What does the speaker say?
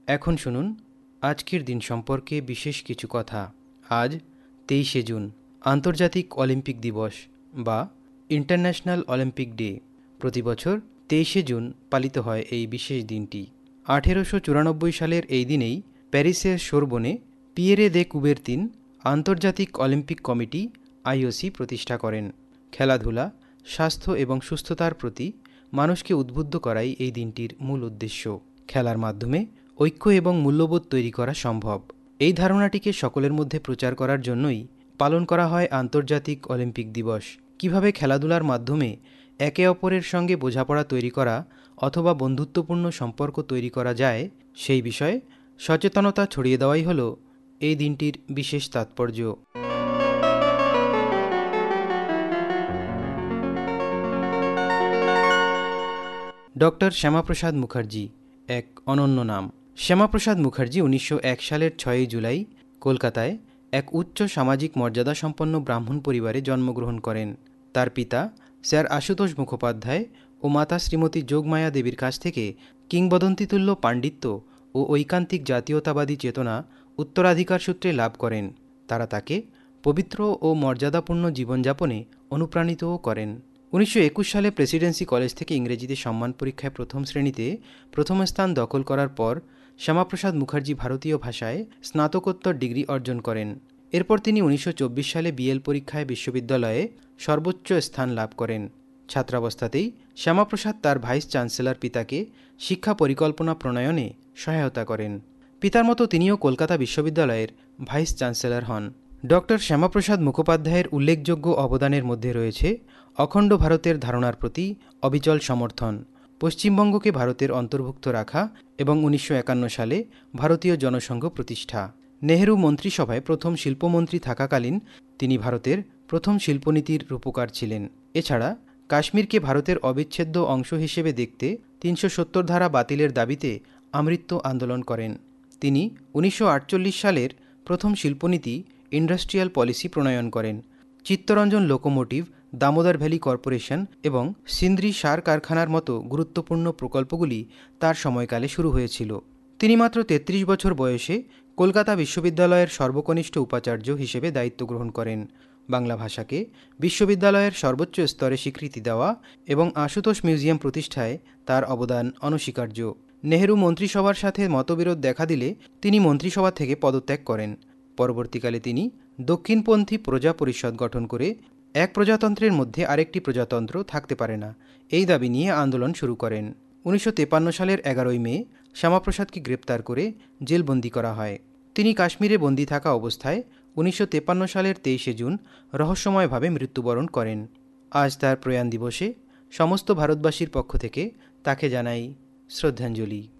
এখন শুনুন আজকের দিন সম্পর্কে বিশেষ কিছু কথা। আজ 23শে জুন, আন্তর্জাতিক অলিম্পিক দিবস বা ইন্টারন্যাশনাল অলিম্পিক ডে। প্রতি বছর 23শে জুন পালিত হয় এই বিশেষ দিনটি। 1894 সালের এই দিনেই প্যারিসের সোরবনে পিয়েরে দে কুবেরতিন আন্তর্জাতিক অলিম্পিক কমিটি আইওসি প্রতিষ্ঠা করেন। খেলাধুলা, স্বাস্থ্য এবং সুস্থতার প্রতি মানুষকে উদ্বুদ্ধ করাই এই দিনটির মূল উদ্দেশ্য। খেলার মাধ্যমে ঐক্য এবং মূল্যবোধ তৈরি করা সম্ভব। এই ধারণাটিকে সকলের মধ্যে প্রচার করার জন্যই পালন করা হয় আন্তর্জাতিক অলিম্পিক দিবস। কিভাবে খেলাধুলার মাধ্যমে একে অপরের সঙ্গে বোঝাপড়া তৈরি করা অথবা বন্ধুত্বপূর্ণ সম্পর্ক তৈরি করা যায় সেই বিষয়ে সচেতনতা ছড়িয়ে দেওয়াই হলো এই দিনটির বিশেষ তাৎপর্য। ডক্টর শ্যামাপ্রসাদ মুখার্জি এক অনন্য নাম। শ্যামাপ্রসাদ মুখার্জি 1901 সালের 6 জুলাই কলকাতায় এক উচ্চ সামাজিক মর্যাদাসম্পন্ন ব্রাহ্মণ পরিবারে জন্মগ্রহণ করেন। তার পিতা স্যার আশুতোষ মুখোপাধ্যায় ও মাতা শ্রীমতী যোগমায়া দেবীর কাছ থেকে কিংবদন্তিতুল্য পাণ্ডিত্য ও ঐকান্তিক জাতীয়তাবাদী চেতনা উত্তরাধিকার সূত্রে লাভ করেন। তারা তাকে পবিত্র ও মর্যাদাপূর্ণ জীবনযাপনে অনুপ্রাণিতও করেন। 1921 সালে প্রেসিডেন্সি কলেজ থেকে ইংরেজিতে সম্মান পরীক্ষায় প্রথম শ্রেণীতে প্রথম স্থান দখল করার পর শ্যামাপ্রসাদ মুখার্জি ভারতীয় ভাষায় স্নাতকোত্তর ডিগ্রি অর্জন করেন। এরপর তিনি 1924 সালে বিএল পরীক্ষায় বিশ্ববিদ্যালয়ে সর্বোচ্চ স্থান লাভ করেন। ছাত্রাবস্থাতেই শ্যামাপ্রসাদ তার ভাইস চ্যান্সেলর পিতাকে শিক্ষা পরিকল্পনা প্রণয়নে সহায়তা করেন। পিতার মতো তিনিও কলকাতা বিশ্ববিদ্যালয়ের ভাইস চ্যান্সেলর হন। ডক্টর শ্যামাপ্রসাদ মুখোপাধ্যায়ের উল্লেখযোগ্য অবদানের মধ্যে রয়েছে অখণ্ড ভারতের ধারণার প্রতি অবিচল সমর্থন, পশ্চিমবঙ্গকে ভারতের অন্তর্ভুক্ত রাখা এবং 1951 সালে ভারতীয় জনসংঘ প্রতিষ্ঠা। নেহেরু মন্ত্রিসভায় প্রথম শিল্পমন্ত্রী থাকাকালীন তিনি ভারতের প্রথম শিল্পনীতির রূপকার ছিলেন। এছাড়া কাশ্মীরকে ভারতের অবিচ্ছেদ্য অংশ হিসেবে দেখতে 370 ধারা বাতিলের দাবিতে আমৃত্যু আন্দোলন করেন। তিনি 1948 সালের প্রথম শিল্পনীতি ইন্ডাস্ট্রিয়াল পলিসি প্রণয়ন করেন। Chittaranjan locomotive, Damodar valley corporation এবং সিন্দ্রি সার কারখানার মতো গুরুত্বপূর্ণ প্রকল্পগুলি তার সময়কালে শুরু হয়েছিল। তিনি মাত্র 33 বছর বয়সে কলকাতা বিশ্ববিদ্যালয়ের সর্বকনিষ্ঠ উপাচার্য হিসেবে দায়িত্ব গ্রহণ করেন। বাংলা ভাষাকে বিশ্ববিদ্যালয়ের সর্বোচ্চ স্তরে স্বীকৃতি দেওয়া এবং আশুতোষ মিউজিয়াম প্রতিষ্ঠায় তার অবদান অনস্বীকার্য। নেহেরু মন্ত্রিসভার সাথে মতবিরোধ দেখা দিলে তিনি মন্ত্রিসভা থেকে পদত্যাগ করেন। পরবর্তীকালে তিনি দক্ষিণপন্থী প্রজা পরিষদ গঠন করে এক প্রজাতন্ত্রের মধ্যে আরেকটি প্রজাতন্ত্র থাকতে পারে না এই দাবি নিয়ে আন্দোলন শুরু করেন। 1953 সালের 11 মে শ্যামাপ্রসাদকে গ্রেপ্তার করে জেলবন্দি করা হয়। তিনি কাশ্মীরে বন্দি থাকা অবস্থায় 1953 সালের 23শে জুন রহস্যময়ভাবে মৃত্যুবরণ করেন। আজ তার প্রয়াণ দিবসে সমস্ত ভারতবাসীর পক্ষ থেকে তাকে জানাই শ্রদ্ধাঞ্জলি।